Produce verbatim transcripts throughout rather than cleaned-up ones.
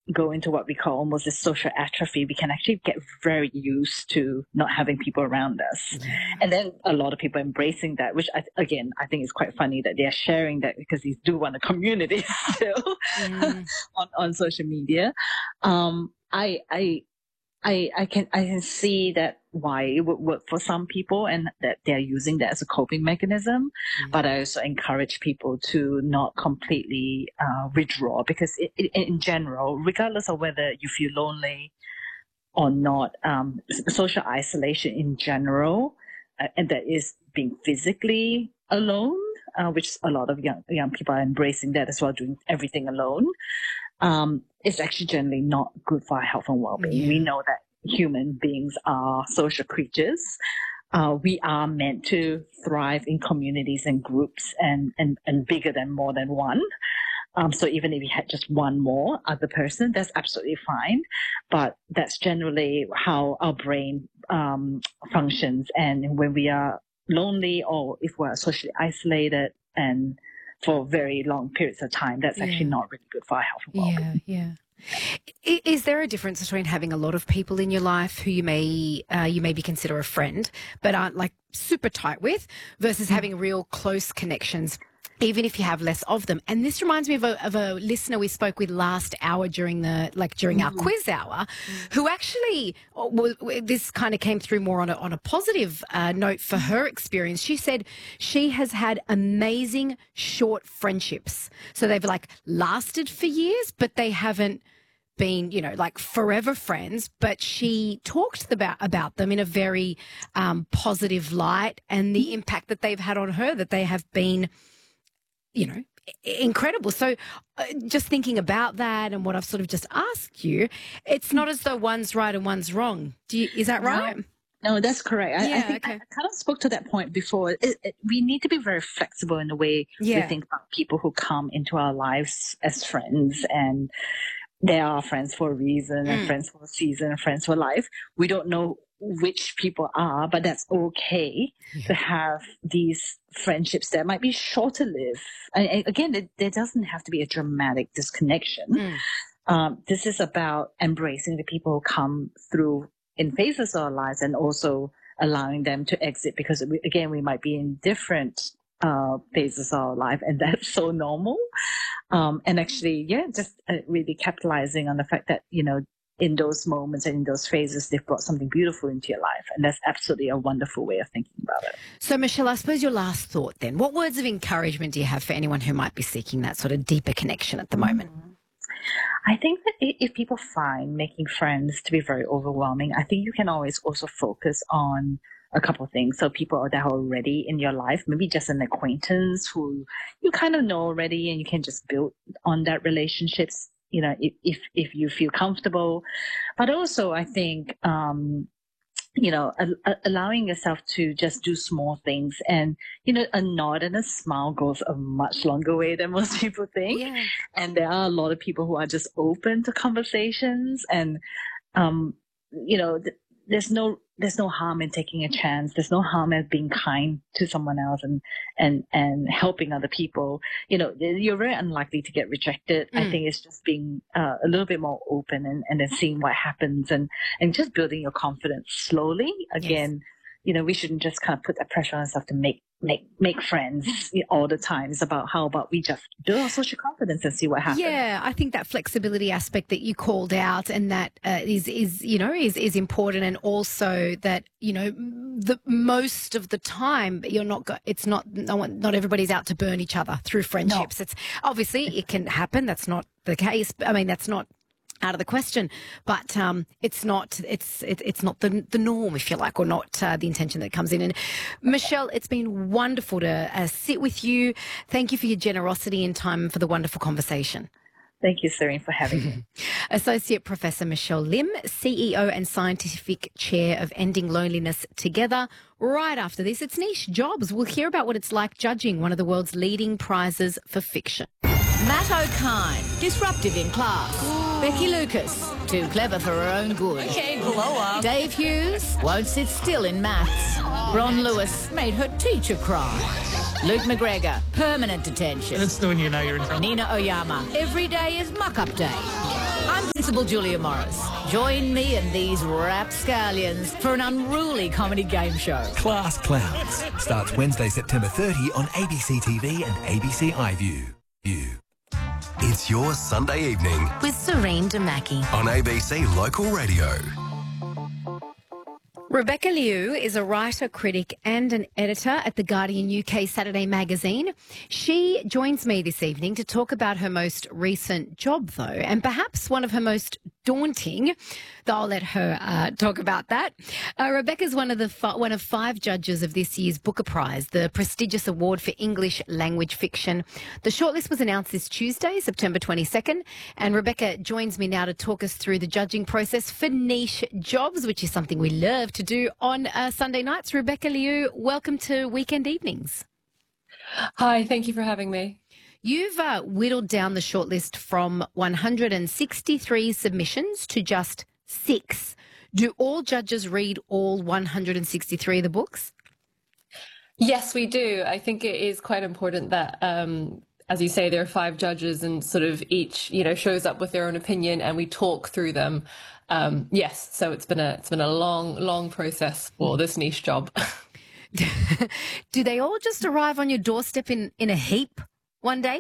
go into what we call almost this social atrophy, we can actually get very used to not having people around us. Mm-hmm. And then a lot of people embracing that, which I, again, I think is quite funny that they're sharing that because they do want a community still mm. on, on social media. Um, I, I, I, I can I can see that why it would work for some people and that they're using that as a coping mechanism. Mm-hmm. But I also encourage people to not completely uh, withdraw because it, it, in general, regardless of whether you feel lonely or not, um, social isolation in general, uh, and that is being physically alone, uh, which a lot of young young people are embracing that as well, doing everything alone. Um, it's actually generally not good for our health and well-being. Yeah. We know that human beings are social creatures. Uh, we are meant to thrive in communities and groups and, and, and bigger than more than one. Um, so even if we had just one more other person, that's absolutely fine. But that's generally how our brain um, functions. And when we are lonely or if we're socially isolated and for very long periods of time, that's yeah. actually not really good for our health and well-being. Yeah, yeah. Is there a difference between having a lot of people in your life who you may uh, you maybe consider a friend but aren't like super tight with versus having real close connections, even if you have less of them? And this reminds me of a, of a listener we spoke with last hour during the like during mm-hmm. our quiz hour, mm-hmm. who actually well, this kind of came through more on a, on a positive uh, note for her experience. She said she has had amazing short friendships, so they've like lasted for years, but they haven't been, you know, like forever friends, but she talked about about them in a very um, positive light and the impact that they've had on her, that they have been, you know, incredible. So uh, just thinking about that and what I've sort of just asked you, it's not as though one's right and one's wrong. Do you, is that right? No, no that's correct. I, yeah, I think okay. I kind of spoke to that point before. It, it, we need to be very flexible in the way yeah. we think about people who come into our lives as friends, and they are friends for a reason, mm. and friends for a season, and friends for life. We don't know which people are, but that's okay yeah. to have these friendships that might be shorter lived. And again, it, there doesn't have to be a dramatic disconnection. Mm. Um, this is about embracing the people who come through in phases of our lives and also allowing them to exit because, we, again, we might be in different uh, phases of our life, and that's so normal. Um, and actually, yeah, just uh, really capitalizing on the fact that, you know, in those moments and in those phases, they've brought something beautiful into your life. And that's absolutely a wonderful way of thinking about it. So, Michelle, I suppose your last thought then, what words of encouragement do you have for anyone who might be seeking that sort of deeper connection at the mm-hmm. moment? I think that if people find making friends to be very overwhelming, I think you can always also focus on a couple of things. So people that are already in your life, maybe just an acquaintance who you kind of know already, and you can just build on that relationships, you know, if, if, if you feel comfortable. But also, I think, um, you know, a, a, allowing yourself to just do small things, and, you know, a nod and a smile goes a much longer way than most people think. Yeah. And there are a lot of people who are just open to conversations, and, um, you know, th- there's no, there's no harm in taking a chance. There's no harm in being kind to someone else and, and, and helping other people. You know, you're very unlikely to get rejected. Mm. I think it's just being uh, a little bit more open and, and then seeing what happens and, and just building your confidence slowly. Again, yes. You know, we shouldn't just kind of put that pressure on ourselves to make, make, make friends all the time. It's about how about we just build our social confidence and see what happens. Yeah, I think that flexibility aspect that you called out and that uh, is, is, you know, is, is important. And also that, you know, the most of the time you're not, go- it's not, no one, not everybody's out to burn each other through friendships. No. It's obviously it can happen. That's not the case. I mean, that's not out of the question, but um, it's not it's it, it's not the the norm, if you like, or not uh, the intention that comes in. And Michelle, it's been wonderful to uh, sit with you. Thank you for your generosity and time for the wonderful conversation. Thank you, Serene, for having me. Associate Professor Michelle Lim, C E O and Scientific Chair of Ending Loneliness Together. Right after this, it's Niche Jobs. We'll hear about what it's like judging one of the world's leading prizes for fiction. Matt O'Kine, disruptive in class. Ooh. Becky Lucas, too clever for her own good. Okay, blow up. Dave Hughes, won't sit still in maths. Ron Lewis made her teacher cry. Luke McGregor, permanent detention. That's when you know you're in trouble. Nina Oyama, every day is muck-up day. I'm irresponsible Julia Morris. Join me and these rapscallions for an unruly comedy game show. Class Clowns starts Wednesday, September thirtieth on A B C T V and A B C iView. You. It's your Sunday evening with Serene Damaki on A B C Local Radio. Rebecca Liu is a writer, critic and an editor at The Guardian U K Saturday magazine. She joins me this evening to talk about her most recent job, though, and perhaps one of her most daunting, though I'll let her uh, talk about that. Uh, Rebecca's one of the fi- one of five judges of this year's Booker Prize, the prestigious award for English language fiction. The shortlist was announced this Tuesday, September twenty-second, and Rebecca joins me now to talk us through the judging process for niche jobs, which is something we love to do on uh, Sunday nights. Rebecca Liu, welcome to Weekend Evenings. Hi, thank you for having me. You've uh, whittled down the shortlist from one hundred sixty-three submissions to just six. Do all judges read all one hundred sixty-three of the books? Yes, we do. I think it is quite important that, um, as you say, there are five judges and sort of each, you know, shows up with their own opinion and we talk through them. Um, yes, so it's been a it's been a long, long process for this niche job. Do they all just arrive on your doorstep in, in a heap one day?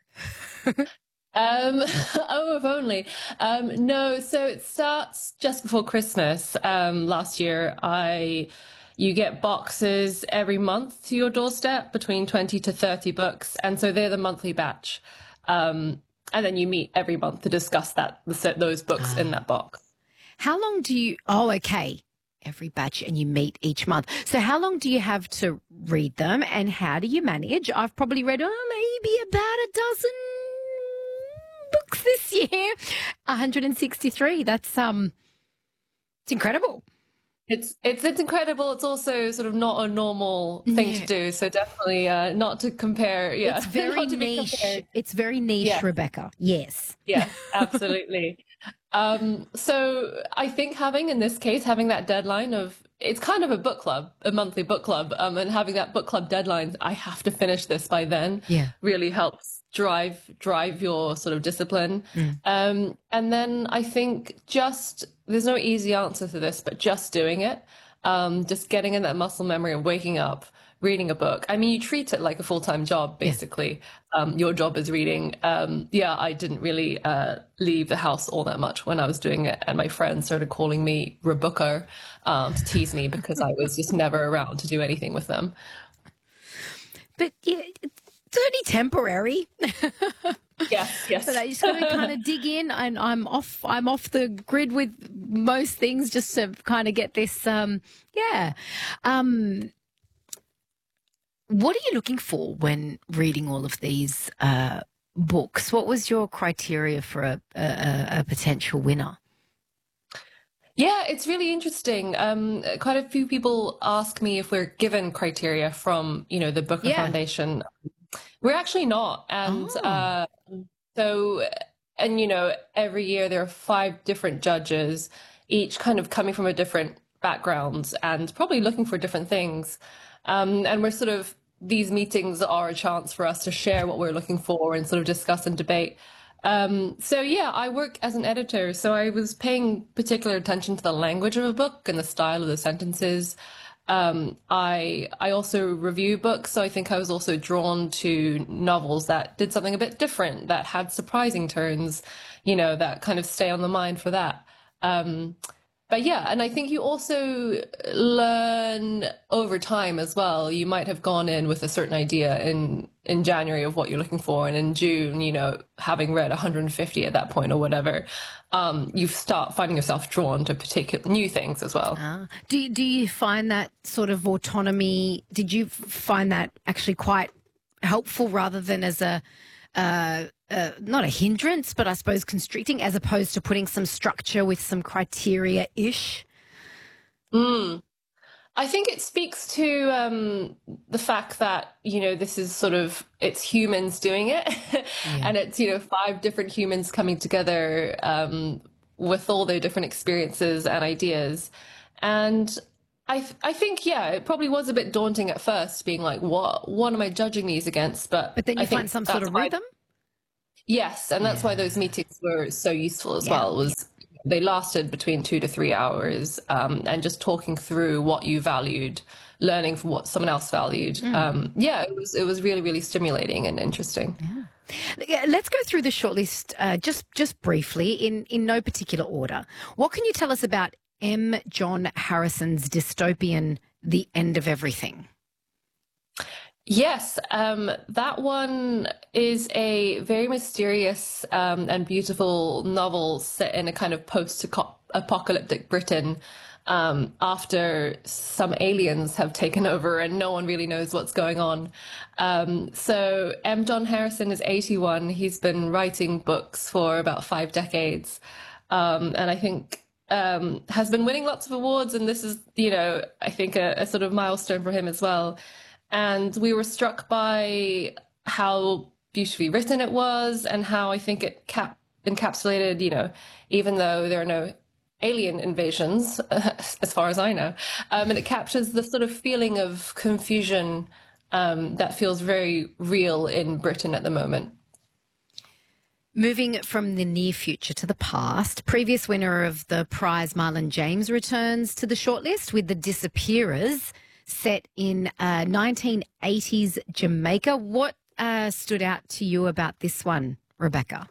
Um, oh, if only. Um, no, so it starts just before Christmas. Um, last year, I you get boxes every month to your doorstep, between twenty to thirty books, and so they're the monthly batch. Um, and then you meet every month to discuss that those books ah. in that box. How long do you? Oh, okay. Every batch, and you meet each month. So how long do you have to read them, and how do you manage? I've probably read oh, maybe about a dozen books this year. one hundred sixty-three. That's um, it's incredible. It's it's it's incredible. It's also sort of not a normal thing yeah. to do. So definitely uh, not to compare. Yeah, it's very niche. It's very niche, yeah. Rebecca. Yes. Yeah, absolutely. Um, so I think having, in this case, having that deadline of, it's kind of a book club, a monthly book club, um, and having that book club deadline, I have to finish this by then, yeah. really helps drive, drive your sort of discipline. Mm. Um, and then I think just, there's no easy answer to this, but just doing it, um, just getting in that muscle memory of waking up, reading a book. I mean, you treat it like a full-time job, basically. Yeah. Um, your job is reading. Um, yeah, I didn't really uh, leave the house all that much when I was doing it. And my friends started calling me Rebooker um, to tease me because I was just never around to do anything with them. But yeah, it's only temporary. Yes, yes. But I just got to kind of dig in, and I'm off. I'm off the grid with most things just to kind of get this. Um, yeah. Um, What are you looking for when reading all of these uh, books? What was your criteria for a, a, a potential winner? Yeah, it's really interesting. Um, quite a few people ask me if we're given criteria from, you know, the Booker yeah. Foundation. We're actually not. And oh. uh, so, and, you know, every year there are five different judges, each kind of coming from a different background and probably looking for different things. Um, and we're sort of, these meetings are a chance for us to share what we're looking for and sort of discuss and debate. Um, so yeah, I work as an editor, so I was paying particular attention to the language of a book and the style of the sentences. Um, I I also review books, so I think I was also drawn to novels that did something a bit different, that had surprising turns, you know, that kind of stay on the mind for that. Um, But yeah, and I think you also learn over time as well. You might have gone in with a certain idea in, in January of what you're looking for, and in June, you know, having read one hundred fifty at that point or whatever, um, you start finding yourself drawn to particular new things as well. Ah. Do you, do you find that sort of autonomy? Did you find that actually quite helpful rather than as a uh, uh, not a hindrance, but I suppose constricting, as opposed to putting some structure with some criteria-ish? Mm. I think it speaks to um, the fact that, you know, this is sort of, it's humans doing it. Yeah. And it's, you know, five different humans coming together um, with all their different experiences and ideas. And I, th- I think, yeah, it probably was a bit daunting at first, being like, what, what am I judging these against? But But then you I find some sort of rhythm? Yes, and that's why those meetings were so useful as Yeah. well. Was they lasted between two to three hours, um, and just talking through what you valued, learning from what someone else valued. Um, yeah, it was it was really really stimulating and interesting. Yeah, let's go through the shortlist uh, just just briefly in in no particular order. What can you tell us about M. John Harrison's dystopian The End of Everything? Yes, um, that one is a very mysterious um, and beautiful novel set in a kind of post-apocalyptic Britain um, after some aliens have taken over and no one really knows what's going on. Um, so M. John Harrison is eighty-one. He's been writing books for about five decades. Um, and I think um, has been winning lots of awards. And this is, you know, I think a, a sort of milestone for him as well. And we were struck by how beautifully written it was and how I think it cap- encapsulated, you know, even though there are no alien invasions, as far as I know, um, and it captures the sort of feeling of confusion um, that feels very real in Britain at the moment. Moving from the near future to the past, previous winner of the prize Marlon James returns to the shortlist with The Disappearers, set in uh, nineteen eighties Jamaica. What uh, stood out to you about this one, Rebecca?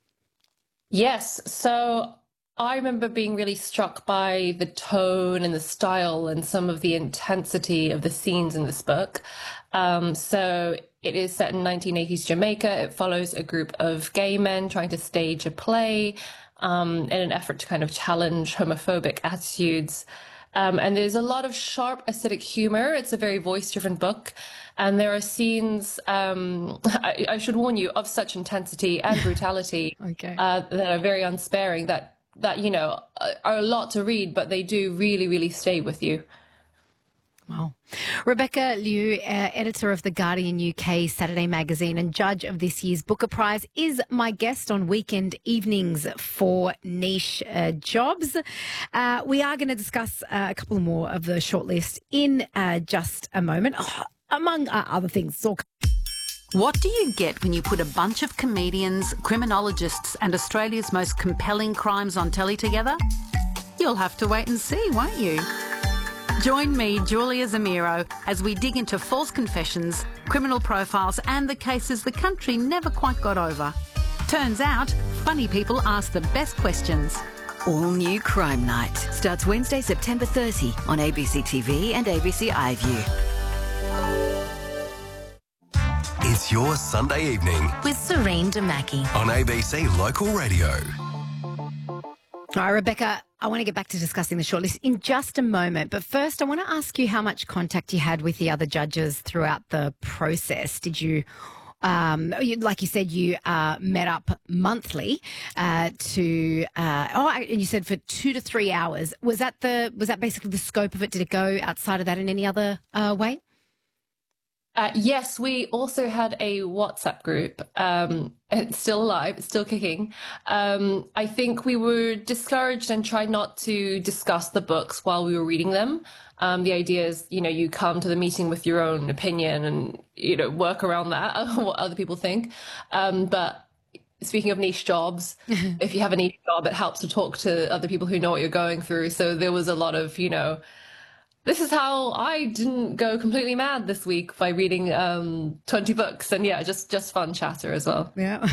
Yes, so I remember being really struck by the tone and the style and some of the intensity of the scenes in this book. Um, so it is set in nineteen eighties Jamaica. It follows a group of gay men trying to stage a play um, in an effort to kind of challenge homophobic attitudes. Um, and there's a lot of sharp acidic humor. It's a very voice-driven book. And there are scenes, um, I, I should warn you, of such intensity and brutality Okay. uh, that are very unsparing, that, that, you know, are a lot to read, but they do really, really stay with you. Wow. Rebecca Liu, uh, editor of The Guardian U K Saturday magazine and judge of this year's Booker Prize, is my guest on weekend evenings for Niche uh, Jobs. Uh, we are going to discuss uh, a couple more of the shortlist in uh, just a moment, oh, among uh, other things. So- What do you get when you put a bunch of comedians, criminologists and Australia's most compelling crimes on telly together? You'll have to wait and see, won't you? Join me, Julia Zamiro, as we dig into false confessions, criminal profiles and the cases the country never quite got over. Turns out, funny people ask the best questions. All New Crime Night starts Wednesday, September thirtieth on A B C T V and A B C iView. It's your Sunday evening With Serene Damaki. on A B C Local Radio. All right, Rebecca, I want to get back to discussing the shortlist in just a moment. But first, I want to ask you how much contact you had with the other judges throughout the process. Did you, um, you like you said, you uh, met up monthly uh, to, uh, oh, and you said for two to three hours. Was that the was that basically the scope of it? Did it go outside of that in any other uh, way? Uh, yes, we also had a WhatsApp group. Um, it's still alive, it's still kicking. Um, I think we were discouraged and tried not to discuss the books while we were reading them. Um, the idea is, you know, you come to the meeting with your own opinion and, you know, work around that, what other people think. Um, but speaking of niche jobs, if you have a niche job, it helps to talk to other people who know what you're going through. So there was a lot of, you know, this is how I didn't go completely mad this week by reading um, twenty books. And yeah, just, just fun chatter as well. Yeah.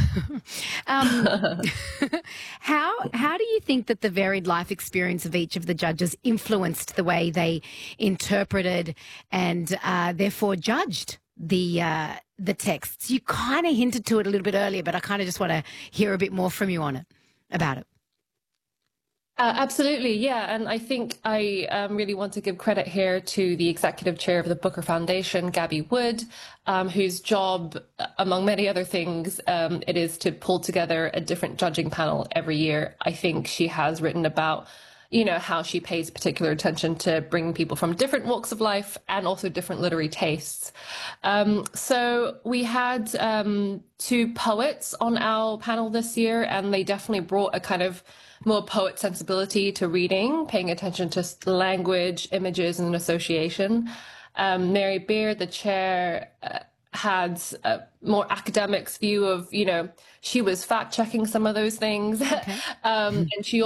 um, how how do you think that the varied life experience of each of the judges influenced the way they interpreted and uh, therefore judged the uh, the texts? You kind of hinted to it a little bit earlier, but I kind of just want to hear a bit more from you on it, about it. Uh, absolutely, yeah. And I think I um, really want to give credit here to the executive chair of the Booker Foundation, Gabby Wood, um, whose job, among many other things, um, it is to pull together a different judging panel every year. I think she has written about, you know, how she pays particular attention to bringing people from different walks of life and also different literary tastes. Um, so we had um, two poets on our panel this year, and they definitely brought a kind of more poet sensibility to reading, paying attention to language, images, and association. Um, Mary Beard, the chair, uh, had a more academics view of, you know, she was fact checking some of those things. Okay. um, and she